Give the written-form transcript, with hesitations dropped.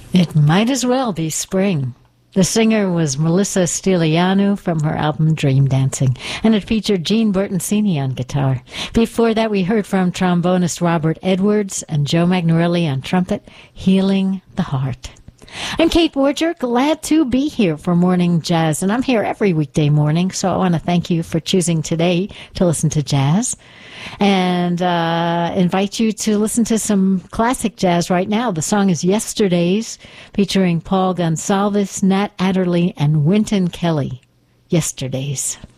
It might as well be spring. The singer was Melissa Stilianou from her album Dream Dancing, and it featured Gene Bertoncini on guitar. Before that, we heard from trombonist Robert Edwards and Joe Magnarelli on trumpet, Healing the Heart. I'm Kate Borger, glad to be here for Morning Jazz, and I'm here every weekday morning, so I want to thank you for choosing today to listen to jazz, and invite you to listen to some classic jazz right now. The song is Yesterdays, featuring Paul Gonsalves, Nat Adderley, and Wynton Kelly. Yesterdays.